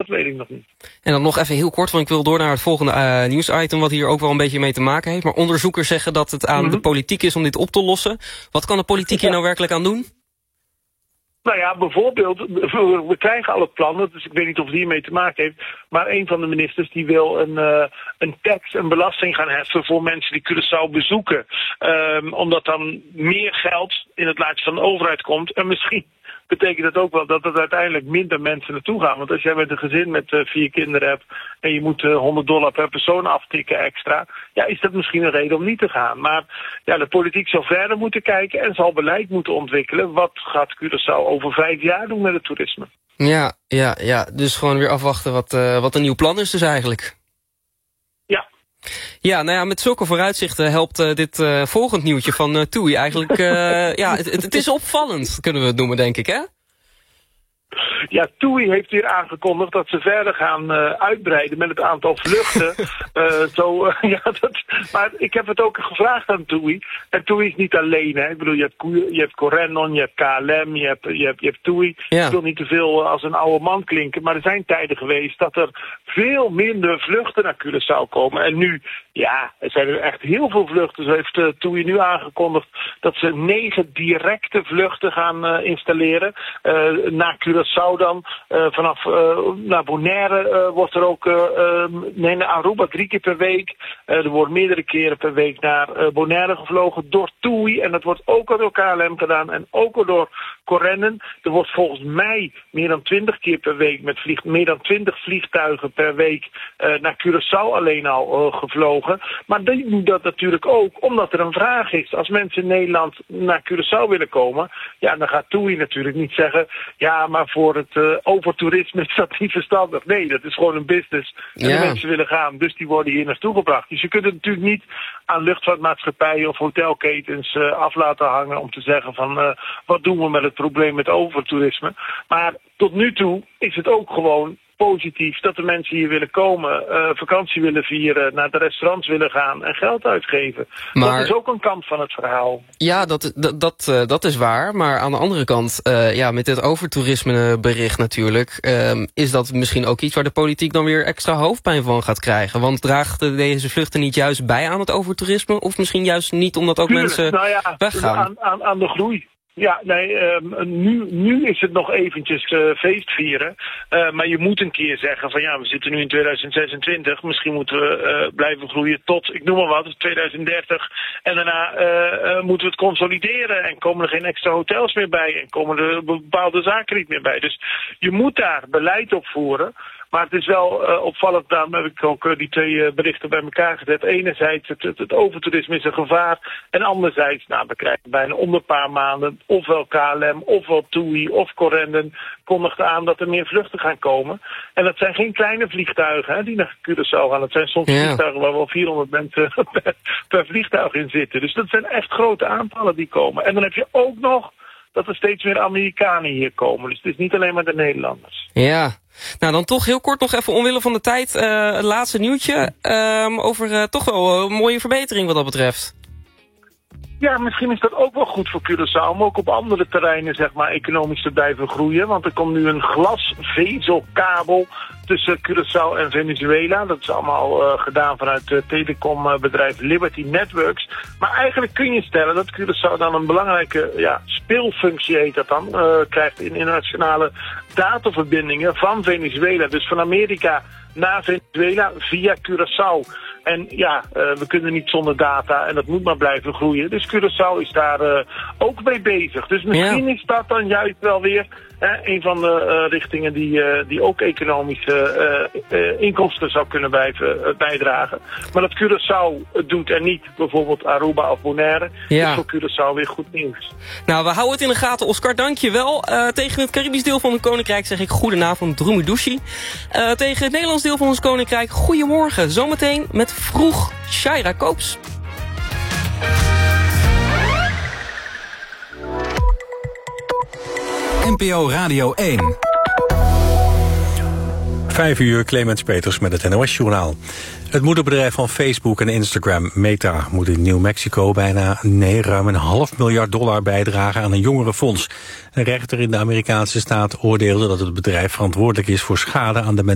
dat weet ik nog niet. En dan nog even heel kort, want ik wil door naar het volgende nieuwsitem... wat hier ook wel een beetje mee te maken heeft. Maar onderzoekers zeggen dat het aan de politiek is om dit op te lossen. Wat kan de politiek hier nou werkelijk aan doen? Nou ja, bijvoorbeeld, we krijgen al het plan, dus ik weet niet of het hiermee te maken heeft, maar een van de ministers die wil een belasting gaan heffen voor mensen die Curaçao bezoeken. Omdat dan meer geld in het laadje van de overheid komt en misschien betekent dat ook wel dat er uiteindelijk minder mensen naartoe gaan. Want als jij met een gezin met 4 kinderen hebt en je moet $100 per persoon aftikken extra, ja, is dat misschien een reden om niet te gaan. Maar ja, de politiek zal verder moeten kijken en zal beleid moeten ontwikkelen. Wat gaat Curaçao over 5 jaar doen met het toerisme? Ja. Dus gewoon weer afwachten wat een nieuw plan is dus eigenlijk. Ja, nou ja, met zulke vooruitzichten helpt dit volgend nieuwtje van TUI eigenlijk... het is opvallend, kunnen we het noemen, denk ik, hè? Ja, TUI heeft weer aangekondigd dat ze verder gaan uitbreiden met het aantal vluchten. Maar ik heb het ook gevraagd aan TUI. En TUI is niet alleen, hè. Ik bedoel, je hebt Corendon, je hebt KLM, je hebt TUI. Ja. Ik wil niet te veel als een oude man klinken, maar er zijn tijden geweest dat er veel minder vluchten naar Curaçao komen. En nu, ja, er zijn er echt heel veel vluchten. Zo heeft TUI nu aangekondigd dat ze 9 directe vluchten gaan installeren naar Curaçao dan. Vanaf naar Bonaire wordt er ook naar Aruba 3 keer per week. Er wordt meerdere keren per week naar Bonaire gevlogen door TUI. En dat wordt ook al door KLM gedaan en ook al door Corendon. Er wordt volgens mij meer dan 20 keer per week met meer dan 20 vliegtuigen per week naar Curaçao alleen al gevlogen. Maar die doen dat natuurlijk ook omdat er een vraag is. Als mensen in Nederland naar Curaçao willen komen, ja, dan gaat TUI natuurlijk niet zeggen, ja, maar voor het overtoerisme is dat niet verstandig. Nee, dat is gewoon een business. En de mensen willen gaan, dus die worden hier naartoe gebracht. Dus je kunt het natuurlijk niet aan luchtvaartmaatschappijen of hotelketens af laten hangen om te zeggen van wat doen we met het probleem met overtoerisme. Maar tot nu toe is het ook gewoon positief dat de mensen hier willen komen, vakantie willen vieren, naar de restaurants willen gaan en geld uitgeven. Maar dat is ook een kant van het verhaal. Ja, dat is waar. Maar aan de andere kant, met dit overtoerisme bericht natuurlijk, is dat misschien ook iets waar de politiek dan weer extra hoofdpijn van gaat krijgen. Want draagt deze vluchten niet juist bij aan het overtoerisme? Of misschien juist niet omdat ook mensen weggaan? Aan de groei. Ja, nee, nu is het nog eventjes feest vieren. Maar je moet een keer zeggen van ja, we zitten nu in 2026. Misschien moeten we blijven groeien tot, ik noem maar wat, 2030. En daarna moeten we het consolideren. En komen er geen extra hotels meer bij. En komen er bepaalde zaken niet meer bij. Dus je moet daar beleid op voeren. Maar het is wel opvallend, daarom heb ik ook die 2 berichten bij elkaar gezet. Enerzijds, het overtoerisme is een gevaar. En anderzijds, we krijgen bijna om een paar maanden ofwel KLM, ofwel TUI, of Corendon kondigt aan dat er meer vluchten gaan komen. En dat zijn geen kleine vliegtuigen die naar Curaçao gaan. Dat zijn soms vliegtuigen waar wel 400 mensen per vliegtuig in zitten. Dus dat zijn echt grote aantallen die komen. En dan heb je ook nog dat er steeds meer Amerikanen hier komen. Dus het is niet alleen maar de Nederlanders. Ja. Nou, dan toch heel kort nog even omwille van de tijd het laatste nieuwtje over toch wel een mooie verbetering wat dat betreft. Ja, misschien is dat ook wel goed voor Curaçao, om ook op andere terreinen zeg maar economisch te blijven groeien. Want er komt nu een glasvezelkabel tussen Curaçao en Venezuela. Dat is allemaal gedaan vanuit het telecombedrijf Liberty Networks. Maar eigenlijk kun je stellen dat Curaçao dan een belangrijke speelfunctie, heet dat dan, krijgt in internationale dataverbindingen van Venezuela. Dus van Amerika naar Venezuela via Curaçao. En ja, we kunnen niet zonder data en dat moet maar blijven groeien. Dus Curaçao is daar ook mee bezig. Dus misschien is dat dan juist wel weer een van de richtingen die ook economische inkomsten zou kunnen bijdragen. Maar dat Curaçao het doet en niet bijvoorbeeld Aruba of Bonaire, is voor Curaçao weer goed nieuws. Nou, we houden het in de gaten, Oscar, dank je wel. Tegen het Caribisch deel van het Koninkrijk zeg ik goedenavond, Drumidushi. Tegen het Nederlands deel van ons Koninkrijk, goedemorgen. Zometeen met vroeg Shaira Koops. NPO Radio 1. 5 uur, Clemens Peters met het NOS-journaal. Het moederbedrijf van Facebook en Instagram, Meta, moet in New Mexico ruim $1,5 miljard bijdragen aan een jongerenfonds. Een rechter in de Amerikaanse staat oordeelde dat het bedrijf verantwoordelijk is voor schade aan de